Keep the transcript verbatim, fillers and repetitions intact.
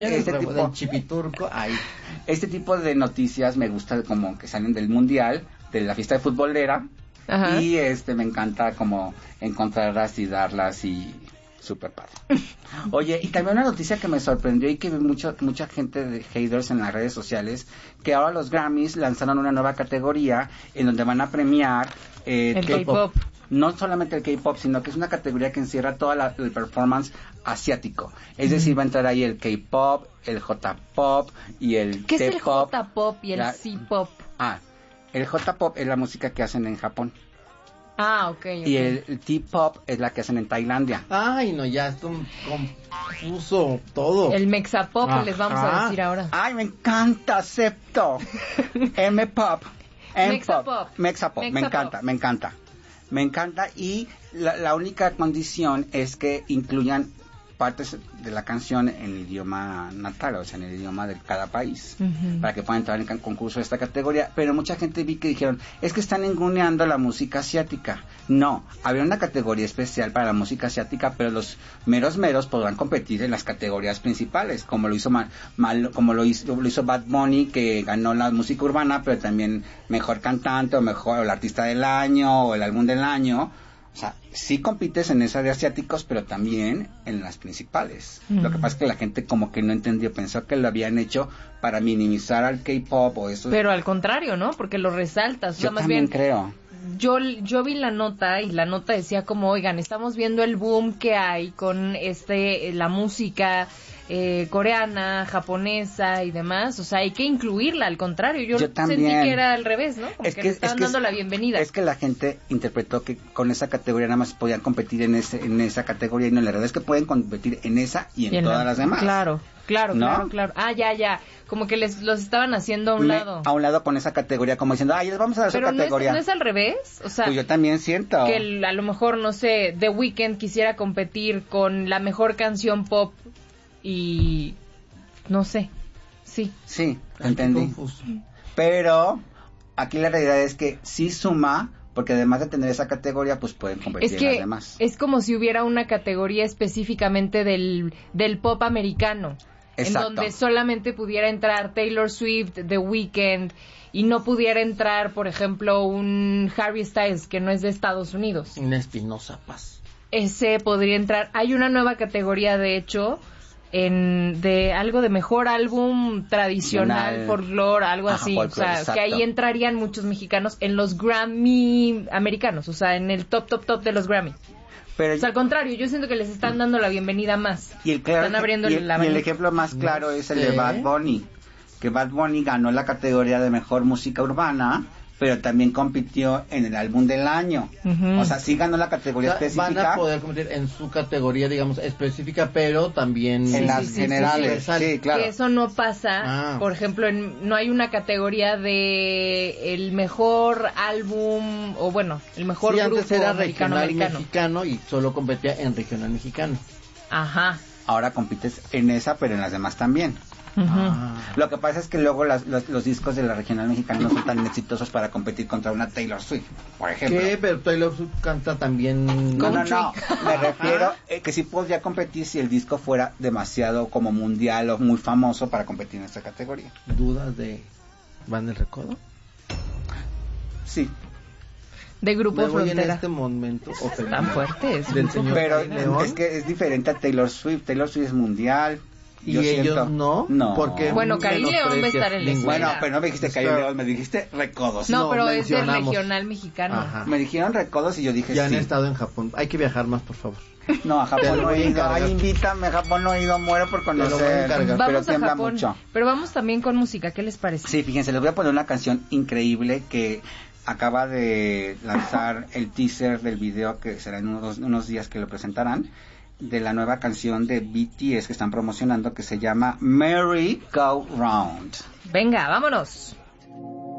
este tipo del chipiturco, ay. Este tipo de noticias me gusta como que salen del mundial, de la fiesta de futbolera. Ajá. Y este me encanta como encontrarlas y darlas y súper padre. Oye, y también una noticia que me sorprendió y que vi mucho, mucha gente de haters en las redes sociales, que ahora los Grammys lanzaron una nueva categoría en donde van a premiar eh, el K-pop. No solamente el K-pop, sino que es una categoría que encierra todo la, el performance asiático. Es mm. decir, va a entrar ahí el K-pop, el J-pop y el ¿Qué T-pop. es el J-pop y el la, C-pop? Ah, el J-pop es la música que hacen en Japón. Ah, ok, okay. Y el, el T-pop es la que hacen en Tailandia. Ay, no, ya esto confuso todo. El Mexapop les vamos a decir ahora. Ay, me encanta, acepto. M-pop. Mexapop. Mexapop, me encanta, me encanta. Me encanta y la, la única condición es que incluyan partes de la canción en idioma natal, o sea, en el idioma de cada país, uh-huh. para que puedan entrar en el concurso de esta categoría. Pero mucha gente vi que dijeron, es que están ninguneando la música asiática. No, había una categoría especial para la música asiática, pero los meros meros podrán competir en las categorías principales, como lo hizo mal, mal, como lo hizo, lo hizo Bad Bunny, que ganó la música urbana, pero también mejor cantante, o mejor, o el artista del año, o el álbum del año. O sea, sí compites en esa de asiáticos, pero también en las principales. Mm. Lo que pasa es que la gente como que no entendió, pensó que lo habían hecho para minimizar al K-pop o eso. Pero al contrario, ¿no? Porque lo resaltas. O sea, yo más también bien, creo. Yo, yo vi la nota y la nota decía como, oigan, estamos viendo el boom que hay con este la música eh, coreana, japonesa y demás. O sea, hay que incluirla, al contrario. Yo, yo sentí que era al revés, ¿no? Como es que, que le estaban es que dando es, la bienvenida. Es que la gente interpretó que con esa categoría nada más podían competir en ese en esa categoría y no, la verdad es que pueden competir en esa y en, y en todas la, las demás. Claro, claro, ¿no? claro, claro. Ah, ya, ya. Como que les los estaban haciendo a un Me, lado. A un lado con esa categoría, como diciendo, ay, les vamos a dar Pero su categoría. ¿no es, no es al revés? O sea, pues yo también siento. Que el, a lo mejor, no sé, The Weeknd quisiera competir con la mejor canción pop y... no sé. Sí. Sí, entendí. Confuso. Pero aquí la realidad es que sí suma, porque además de tener esa categoría, pues pueden competir es que en las demás. Es como si hubiera una categoría específicamente del, del pop americano. Exacto. En donde solamente pudiera entrar Taylor Swift, The Weeknd, y no pudiera entrar, por ejemplo, un Harry Styles, que no es de Estados Unidos. Una Espinosa Paz. Ese podría entrar. Hay una nueva categoría, de hecho, en de algo de mejor álbum tradicional, folclore, algo Ajá, así. Folklore, o sea, exacto. Que ahí entrarían muchos mexicanos en los Grammy americanos, o sea, en el top, top, top de los Grammy. Pero, o sea, al contrario, yo siento que les están dando la bienvenida más. Y el, claro, están abriendo y el, la y el ejemplo más claro no es sé. el de Bad Bunny, que Bad Bunny ganó la categoría de mejor música urbana, pero también compitió en el álbum del año. Uh-huh. O sea, sí ganó la categoría o sea, específica. Van a poder competir en su categoría, digamos, específica, pero también en sí, las sí, sí, generales. Sí, sí. sí, claro. Que eso no pasa, ah. por ejemplo, en, no hay una categoría de el mejor álbum, o bueno, el mejor sí, grupo antes era americano, regional americano. mexicano y solo competía en regional mexicano. Ajá. Ahora compites en esa, pero en las demás también. Uh-huh. Ah. Lo que pasa es que luego las, los, los discos de la regional mexicana no son tan exitosos para competir contra una Taylor Swift, por ejemplo. ¿Qué? Pero Taylor Swift canta también... No, no, no, me refiero eh, que sí podría competir si el disco fuera demasiado como mundial o muy famoso para competir en esta categoría. ¿Dudas de Van el Recodo? Sí. De Grupo Me voy Frontera. En este momento tan fuertes. Del señor Pero León. Es que es diferente a Taylor Swift. Taylor Swift es mundial. ¿Y yo ellos siento, no? No. Porque bueno, Karim León va a estar en la escuela. Bueno, pero no me dijiste Karim León, me dijiste Recodos. No, no pero es del regional mexicano. Ajá. Me dijeron Recodos y yo dije ya sí. Ya han estado en Japón. Hay que viajar más, por favor. No, a Japón no he ido. Ay, invítame, a Japón no he ido, muero por conocer. Vamos pero a tiembla Japón, mucho. Pero vamos también con música, ¿qué les parece? Sí, fíjense, les voy a poner una canción increíble que acaba de lanzar el teaser del video, que será en unos, unos días que lo presentarán, de la nueva canción de B T S que están promocionando, que se llama Merry Go Round. Venga, vámonos.